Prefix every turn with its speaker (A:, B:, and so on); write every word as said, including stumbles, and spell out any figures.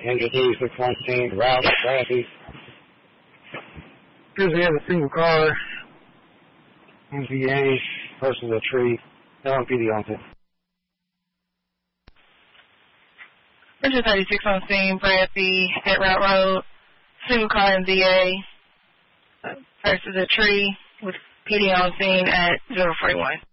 A: N J D six one scene, route, Bradley. Appears we have a single car, M V A versus a tree, L M P D on it.
B: Bridget thirty-six on scene, Bradley, Dead Route Road, single car M V A versus a tree with P D on scene at zero forty-one.